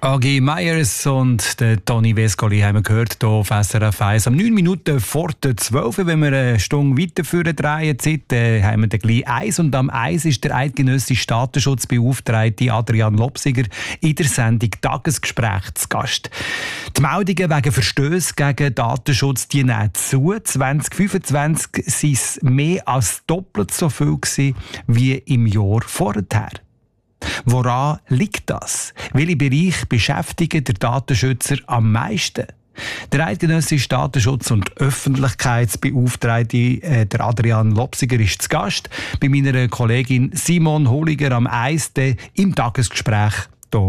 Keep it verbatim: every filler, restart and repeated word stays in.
A G Meyers und der Toni Vescoli haben wir gehört hier auf S R F eins. Am neun Minuten vor der zwölf, wenn wir eine Stunde weiter führen, drehen, Zeit, äh, haben wir dann gleich eins. Und am eins ist der eidgenössische Datenschutzbeauftragte Adrian Lopsiger in der Sendung «Tagesgespräch» zu Gast. Die Meldungen wegen Verstößen gegen Datenschutz die nehmen zu. zwanzig fünfundzwanzig waren es mehr als doppelt so viel gewesen wie im Jahr vorher. Woran liegt das? Welche Bereiche beschäftigen der Datenschützer am meisten? Der eidgenössische Datenschutz- und Öffentlichkeitsbeauftragte äh, der Adrian Lopsiger ist zu Gast bei meiner Kollegin Simon Holiger am eins im Tagesgespräch